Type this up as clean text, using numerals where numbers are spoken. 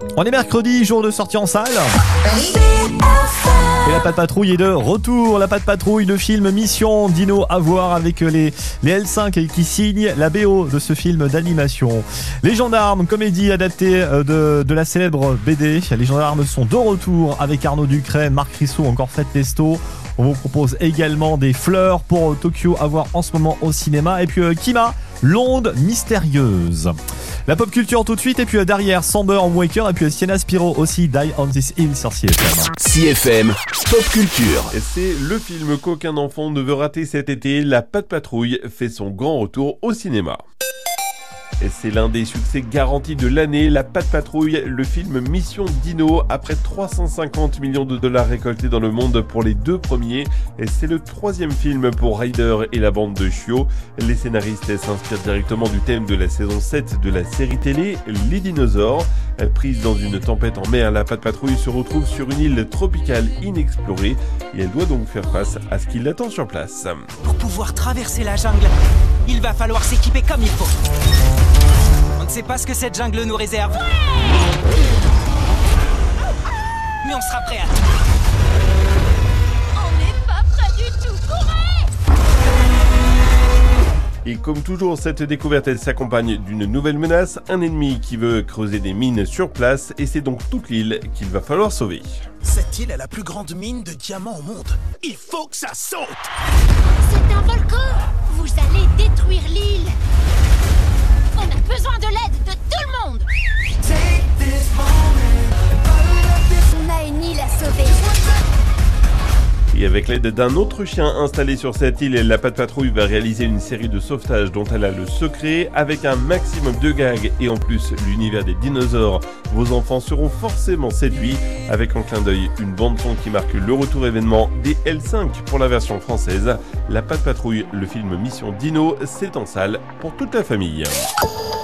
On est mercredi, jour de sortie en salle. Et la Patte Patrouille est de retour. La Patte Patrouille, le film Mission Dino à voir avec les L5 qui signent la BO de ce film d'animation. Les Gendarmes, comédie adaptée de la célèbre BD. Les Gendarmes sont de retour avec Arnaud Ducret, Marc Rissot, encore Fred Testo. On vous propose également des fleurs pour Tokyo à voir en ce moment au cinéma. Et puis Kima, l'onde mystérieuse. La pop culture tout de suite, et puis derrière Samber en Waker, et puis Sienna Spiro aussi, Die on This Hill sur CFM. CFM Pop Culture. Et c'est le film qu'aucun enfant ne veut rater cet été. La Patte Patrouille fait son grand retour au cinéma. Et c'est l'un des succès garantis de l'année, La Patte Patrouille, le film Mission Dino, après 350 millions de dollars récoltés dans le monde pour les deux premiers. Et c'est le troisième film pour Ryder et la bande de chiots. Les scénaristes s'inspirent directement du thème de la saison 7 de la série télé, Les Dinosaures. Prise dans une tempête en mer, la Patte Patrouille se retrouve sur une île tropicale inexplorée et elle doit donc faire face à ce qui l'attend sur place. Pour pouvoir traverser la jungle, il va falloir s'équiper comme il faut. On ne sait pas ce que cette jungle nous réserve. Mais on sera prêt à tout. On n'est pas prêt du tout, courez! Et comme toujours, cette découverte elle s'accompagne d'une nouvelle menace, un ennemi qui veut creuser des mines sur place et c'est donc toute l'île qu'il va falloir sauver. Cette île est la plus grande mine de diamants au monde. Il faut que ça saute! C'est un volcan! Vous allez détruire l'île! On a besoin de l'aide de tout le monde! On a une île à sauver! Et avec l'aide d'un autre chien installé sur cette île, la Patte Patrouille va réaliser une série de sauvetages dont elle a le secret, avec un maximum de gags et en plus l'univers des dinosaures. Vos enfants seront forcément séduits, avec en clin d'œil une bande-son qui marque le retour événement des L5 pour la version française. La Patte Patrouille, le film Mission Dino, c'est en salle pour toute la famille.